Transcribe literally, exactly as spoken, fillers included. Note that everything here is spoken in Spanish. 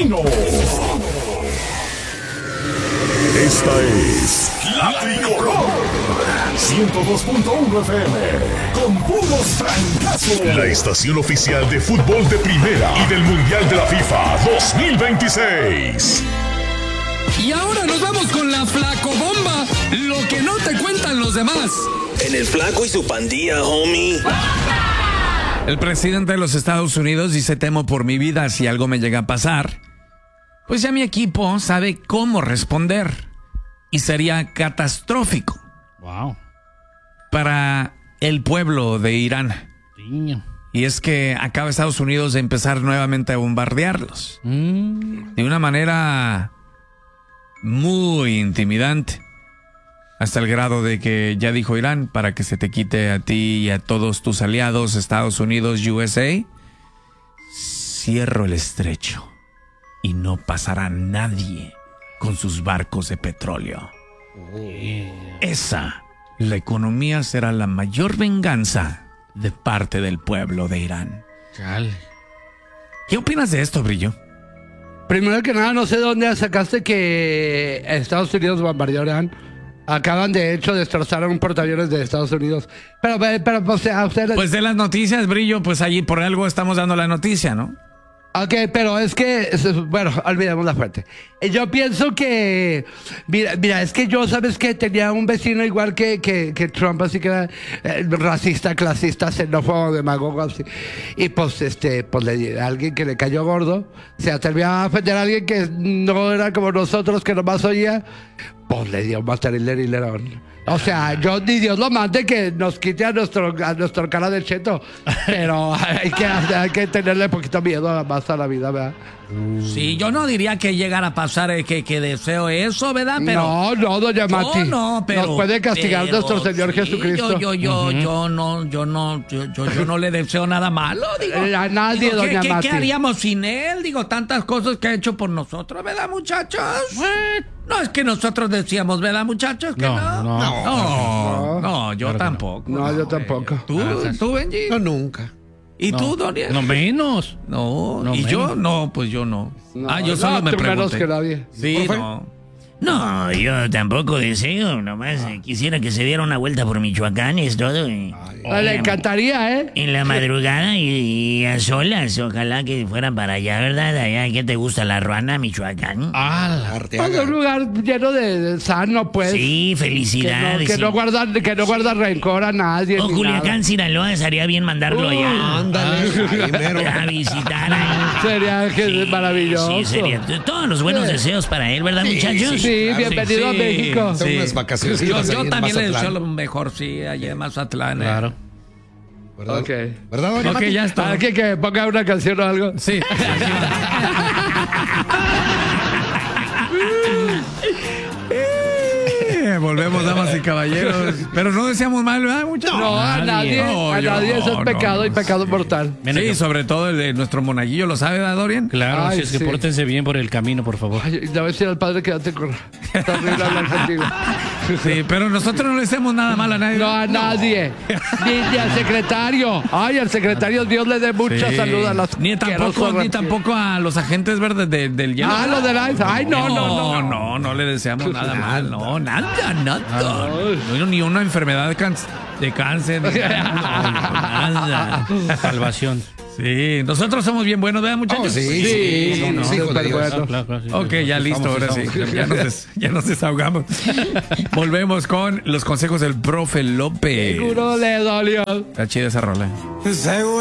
Latino. Esta es La Tricolor ciento dos punto uno F M con puros trancazos. La estación oficial de fútbol de primera y del Mundial de la FIFA dos mil veintiséis. Y ahora nos vamos con la Flacobomba, lo que no te cuentan los demás. En el Flaco y su pandilla, homie. El presidente de los Estados Unidos dice: temo por mi vida si algo me llega a pasar. Pues ya mi equipo sabe cómo responder. Y sería catastrófico. Wow. Para el pueblo de Irán. Niño. Y es que acaba Estados Unidos de empezar nuevamente a bombardearlos. Mm. De una manera muy intimidante. Hasta el grado de que ya dijo Irán: para que se te quite a ti y a todos tus aliados, Estados Unidos, U S A, cierro el estrecho y no pasará nadie con sus barcos de petróleo. Esa, la economía será la mayor venganza de parte del pueblo de Irán. Chale. ¿Qué opinas de esto, Brillo? Primero que nada, no sé de dónde sacaste que Estados Unidos bombardeó Irán. Acaban de hecho destrozar un portaaviones de Estados Unidos. Pero, pero, pues, a ustedes... Pues de las noticias, Brillo, pues allí por algo estamos dando la noticia, ¿no? Ok, pero es que, bueno, olvidemos la fuente. Yo pienso que, mira, mira, es que yo, ¿sabes qué? Tenía un vecino igual que, que, que Trump, así que era eh, racista, clasista, xenófobo, demagogo, así. Y pues, este, pues le, a alguien que le cayó gordo, se atrevió a ofender a alguien que no era como nosotros, que nomás oía, pues le dio más tarilero y lerón. O sea, yo ni Dios lo mande que nos quite a nuestro, a nuestro cara de cheto. Pero hay que, hay que tenerle un poquito miedo más a la vida, ¿verdad? Sí, yo no diría que llegara a pasar eh, que, que deseo eso, ¿verdad? Pero no, no, doña Mati. No, no, pero nos puede castigar pero, nuestro Señor sí, Jesucristo. Yo, yo, yo, uh-huh. yo no, yo no, yo, yo, yo no le deseo nada malo, digo. A nadie, digo, doña ¿qué, Mati. ¿Qué haríamos sin él? Digo, tantas cosas que ha hecho por nosotros, ¿verdad, muchachos? No es que nosotros decíamos, ¿verdad, muchachos? Que no, no, no, no, no, no yo claro tampoco. No, no, yo tampoco. ¿Tú, tú, Benji? No, nunca. ¿Y no, tú, Doniel? No menos. No, no ¿y menos. yo? No, pues yo no. No, ah, yo solo no, me tú pregunté. menos que nadie. Sí, no. No, yo tampoco deseo, nomás eh, quisiera que se diera una vuelta por Michoacán y es todo. Y, Ah, le encantaría, ¿eh? en la madrugada y, y a solas, ojalá que fueran para allá, ¿verdad? Allá, ¿qué te gusta? ¿La Ruana, Michoacán? Ah, la Pues Arteaga. un lugar lleno de, de sano, pues. Sí, Que no, felicidades. que sí. no guarda, que no guarda rencor a nadie. O ni Culiacán, nada. Sinaloa, estaría bien mandarlo allá. Ándale, ahí mero. A visitar ahí. Sería que maravilloso. Sí, sería. Todos los buenos Sí. deseos para él, ¿verdad, muchachos? Sí, Claro, bienvenido a sí, México. Son unas vacaciones. Yo, ahí yo en también le deseo Mazatlán. lo mejor, sí, allá en Mazatlán. eh. claro. ¿Verdad? Ok. ¿Verdad, doña Ok, Mati? ya está. Ah, que, que ponga una canción o algo. Sí. Eh, Volvemos, damas y caballeros. Pero no deseamos mal, ¿verdad, muchachos? No, a nadie. No, a yo nadie. no, Eso es no, pecado no, y pecado sí. mortal. Mira Sí, que- sobre todo el de nuestro monaguillo, ¿lo sabe, ¿verdad, Dorian? Claro, Ay, si es que sí. pórtense bien por el camino, por favor. Ay, ya voy a decir al padre quédate con. Está horrible hablar contigo. Sí, pero nosotros no le hacemos nada mal a nadie. No, a nadie. Ni, ni al secretario. Ay, al secretario Dios le dé mucha Sí. salud a las Ni tampoco, ni tampoco a los agentes verdes de- del hielo. Ah, los del ICE. Ay, no, no, no. No, no, no le deseamos nada mal. No, nada, nada. No, ni una enfermedad de, can- de cáncer. ni nada, nada. Salvación. Sí, nosotros somos bien buenos, ¿verdad, muchachos? Oh, sí, sí, Sí, somos sí, hijos de súper Dios. bueno. Ah, claro, claro, sí. Ok, ya listo, Estamos, ahora sí. estamos. Ya nos, des- ya nos desahogamos. Volvemos con los consejos del profe López. Seguro le dolió. Está chida esa rola. Seguro.